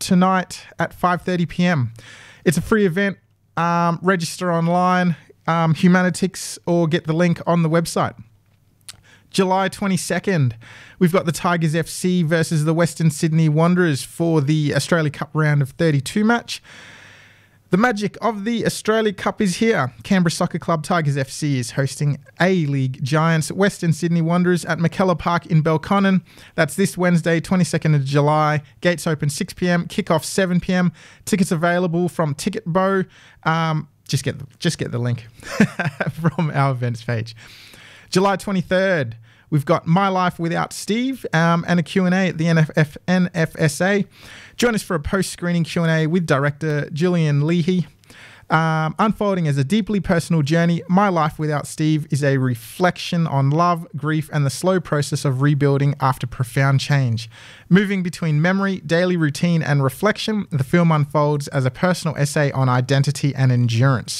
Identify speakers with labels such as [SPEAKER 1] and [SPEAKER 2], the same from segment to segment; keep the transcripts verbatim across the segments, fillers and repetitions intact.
[SPEAKER 1] tonight at five thirty p.m. It's a free event. Um, register online, um, Humanitix, or get the link on the website. July twenty-second, we've got the Tigers F C versus the Western Sydney Wanderers for the Australia Cup round of thirty-two match. The magic of the Australia Cup is here. Canberra Soccer Club Tigers F C is hosting A-League giants Western Sydney Wanderers at McKellar Park in Belconnen. That's this Wednesday, twenty-second of July. Gates open six p.m, kickoff seven p.m. Tickets available from TicketBo. Um, just get the, just get the link from our events page. July twenty-third, we've got My Life Without Steve um, and a Q and A at the N F F, N F S A. Join us for a post-screening Q and A with director Gillian Leahy. Um, unfolding as a deeply personal journey, My Life Without Steve is a reflection on love, grief, and the slow process of rebuilding after profound change. Moving between memory, daily routine, and reflection, the film unfolds as a personal essay on identity and endurance.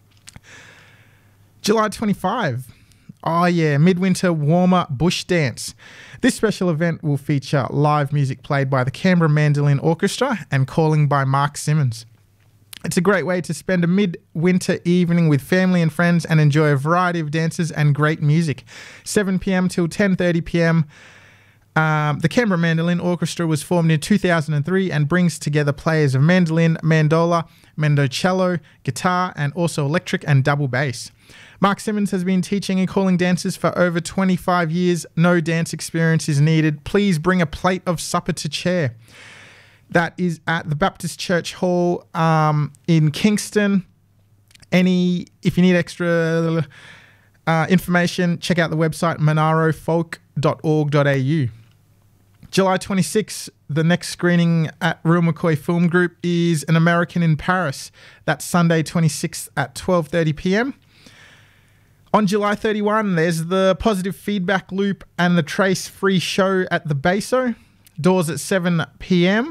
[SPEAKER 1] July twenty-fifth. Oh yeah, Midwinter Warmer Bush Dance. This special event will feature live music played by the Canberra Mandolin Orchestra and calling by Mark Simmons. It's a great way to spend a midwinter evening with family and friends and enjoy a variety of dances and great music. seven p.m. till ten thirty p.m. Um, the Canberra Mandolin Orchestra was formed in two thousand three and brings together players of mandolin, mandola, mandocello, guitar, and also electric and double bass. Mark Simmons has been teaching and calling dances for over twenty-five years. No dance experience is needed. Please bring a plate of supper to chair. That is at the Baptist Church Hall um, in Kingston. Any, if you need extra uh, information, check out the website monaro folk dot org dot a u. July twenty-sixth, the next screening at Real McCoy Film Group is An American in Paris. That's Sunday twenty-sixth at twelve thirty p.m. On July thirty-first, there's the Positive Feedback Loop and the Trace Free Show at the Beso. Doors at seven p.m.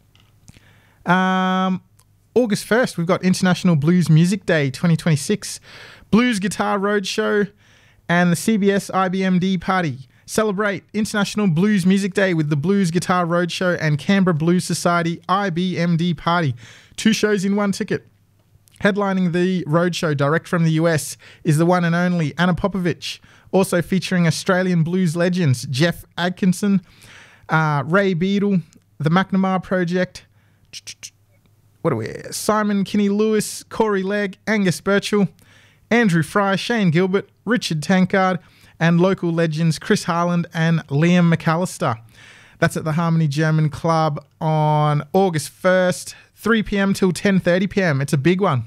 [SPEAKER 1] Um, August first, we've got International Blues Music Day twenty twenty-six, Blues Guitar Roadshow, and the C B S I B M D Party. Celebrate International Blues Music Day with the Blues Guitar Roadshow and Canberra Blues Society I B M D Party. Two shows in one ticket. Headlining the roadshow direct from the U S is the one and only Anna Popovich, also featuring Australian blues legends Jeff Atkinson, uh, Ray Beadle, the McNamara Project, what do we Simon Kinney-Lewis, Corey Legg, Angus Birchall, Andrew Fry, Shane Gilbert, Richard Tankard, and local legends Chris Harland and Liam McAllister. That's at the Harmony German Club on August first, three p.m. till ten thirty p.m. It's a big one.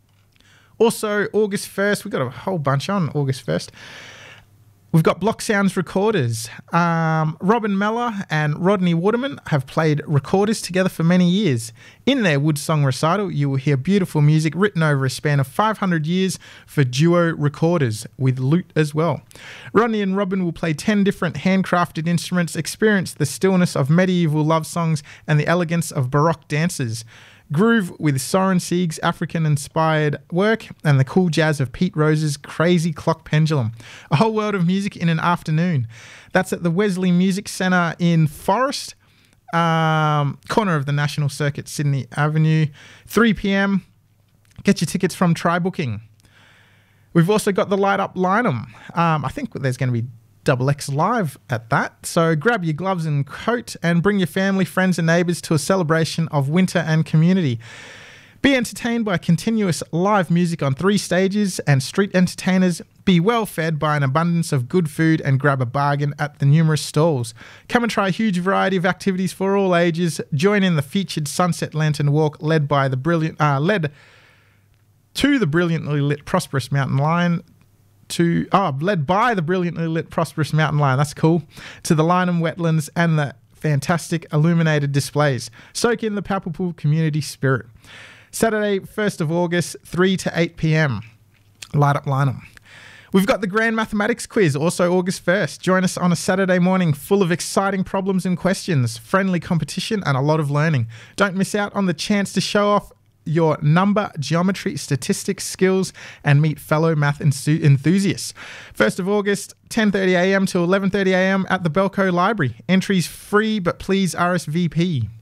[SPEAKER 1] Also, August first, we've got a whole bunch on August first. We've got Block Sounds Recorders. Um, Robin Meller and Rodney Waterman have played recorders together for many years. In their Wood Song recital, you will hear beautiful music written over a span of five hundred years for duo recorders with lute as well. Rodney and Robin will play ten different handcrafted instruments, experience the stillness of medieval love songs and the elegance of Baroque dances. Groove with Soren Sieg's African-inspired work and the cool jazz of Pete Rose's Crazy Clock Pendulum. A whole world of music in an afternoon. That's at the Wesley Music Centre in Forest, um, corner of the National Circuit, Sydney Avenue, three p.m. Get your tickets from Try Booking. We've also got the Light Up Lineham. Um, I think there's going to be Double X Live at that. So grab your gloves and coat and bring your family, friends and neighbours to a celebration of winter and community. Be entertained by continuous live music on three stages and street entertainers. Be well fed by an abundance of good food and grab a bargain at the numerous stalls. Come and try a huge variety of activities for all ages. Join in the featured Sunset Lantern Walk led by the brilliant, uh, led to the brilliantly lit Prosperous Mountain Lion. To oh, led by the brilliantly lit Prosperous Mountain Lion, that's cool, to the Lyneham Wetlands and the fantastic illuminated displays. Soak in the palpable community spirit. Saturday, first of August, three to eight p.m. Light Up Lyneham. We've got the Grand Mathematics Quiz, also August first. Join us on a Saturday morning full of exciting problems and questions, friendly competition, and a lot of learning. Don't miss out on the chance to show off your number, geometry, statistics, skills, and meet fellow math enthusiasts. first of August, ten thirty a.m. to eleven thirty a.m. at the Belco Library. Entries free, but please R S V P.